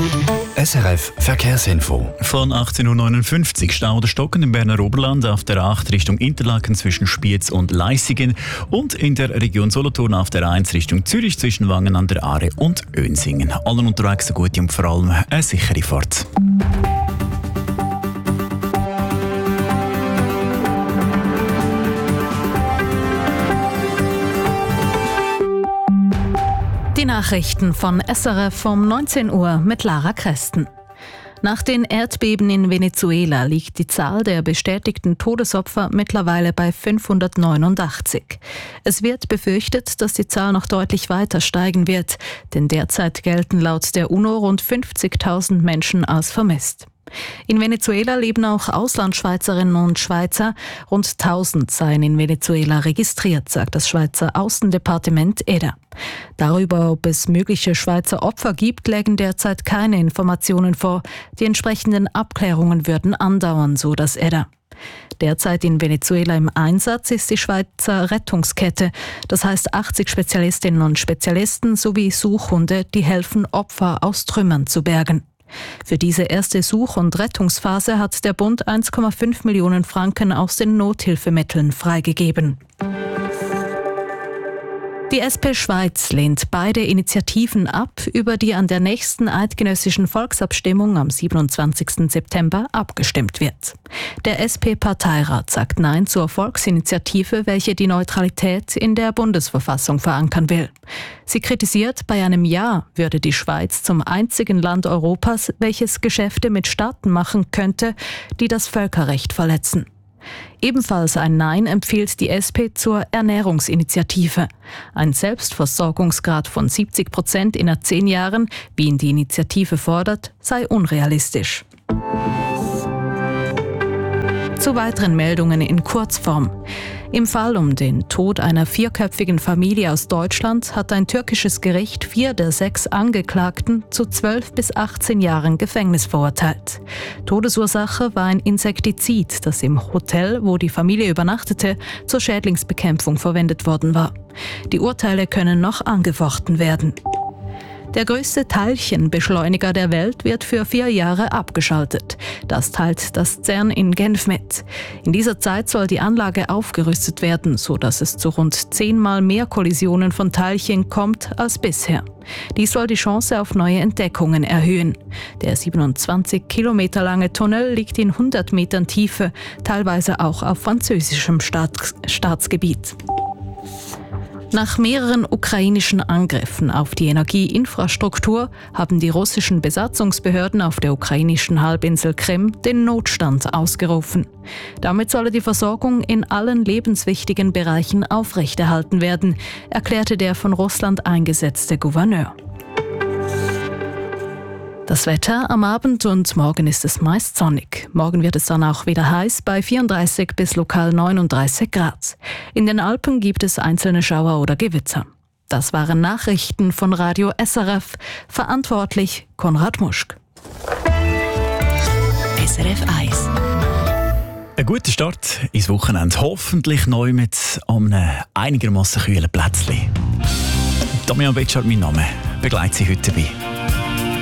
SRF Verkehrsinfo. Von 18.59 Uhr Stau oder Stocken im Berner Oberland auf der 8 Richtung Interlaken zwischen Spiez und Leissigen und in der Region Solothurn auf der 1 Richtung Zürich zwischen Wangen an der Aare und Önsingen. Allen unterwegs eine gute und vor allem eine sichere Fahrt. Die Nachrichten von SRF um 19 Uhr mit Lara Kresten. Nach den Erdbeben in Venezuela liegt die Zahl der bestätigten Todesopfer mittlerweile bei 589. Es wird befürchtet, dass die Zahl noch deutlich weiter steigen wird, denn derzeit gelten laut der UNO rund 50.000 Menschen als vermisst. In Venezuela leben auch Auslandschweizerinnen und Schweizer. Rund 1000 seien in Venezuela registriert, sagt das Schweizer Außendepartement EDA. Darüber, ob es mögliche Schweizer Opfer gibt, lägen derzeit keine Informationen vor. Die entsprechenden Abklärungen würden andauern, so das EDA. Derzeit in Venezuela im Einsatz ist die Schweizer Rettungskette. Das heißt 80 Spezialistinnen und Spezialisten sowie Suchhunde, die helfen, Opfer aus Trümmern zu bergen. Für diese erste Such- und Rettungsphase hat der Bund 1,5 Millionen Franken aus den Nothilfemitteln freigegeben. Die SP Schweiz lehnt beide Initiativen ab, über die an der nächsten eidgenössischen Volksabstimmung am 27. September abgestimmt wird. Der SP-Parteirat sagt Nein zur Volksinitiative, welche die Neutralität in der Bundesverfassung verankern will. Sie kritisiert, bei einem Ja würde die Schweiz zum einzigen Land Europas, welches Geschäfte mit Staaten machen könnte, die das Völkerrecht verletzen. Ebenfalls ein Nein empfiehlt die SP zur Ernährungsinitiative. Ein Selbstversorgungsgrad von 70% innerhalb 10 Jahren, wie ihn die Initiative fordert, sei unrealistisch. Zu weiteren Meldungen in Kurzform. Im Fall um den Tod einer 4-köpfigen Familie aus Deutschland hat ein türkisches Gericht 4 der 6 Angeklagten zu 12 bis 18 Jahren Gefängnis verurteilt. Todesursache war ein Insektizid, das im Hotel, wo die Familie übernachtete, zur Schädlingsbekämpfung verwendet worden war. Die Urteile können noch angefochten werden. Der größte Teilchenbeschleuniger der Welt wird für 4 Jahre abgeschaltet. Das teilt das CERN in Genf mit. In dieser Zeit soll die Anlage aufgerüstet werden, sodass es zu rund 10-mal mehr Kollisionen von Teilchen kommt als bisher. Dies soll die Chance auf neue Entdeckungen erhöhen. Der 27 Kilometer lange Tunnel liegt in 100 Metern Tiefe, teilweise auch auf französischem Staatsgebiet. Nach mehreren ukrainischen Angriffen auf die Energieinfrastruktur haben die russischen Besatzungsbehörden auf der ukrainischen Halbinsel Krim den Notstand ausgerufen. Damit solle die Versorgung in allen lebenswichtigen Bereichen aufrechterhalten werden, erklärte der von Russland eingesetzte Gouverneur. Das Wetter: am Abend und morgen ist es meist sonnig. Morgen wird es dann auch wieder heiß bei 34 bis lokal 39 Grad. In den Alpen gibt es einzelne Schauer oder Gewitter. Das waren Nachrichten von Radio SRF. Verantwortlich Konrad Muschk. SRF 1. Ein guter Start ins Wochenende. Hoffentlich neu mit einem einigermaßen kühlen Plätzchen. Damian Betschart, mein Name. Begleitet Sie heute dabei.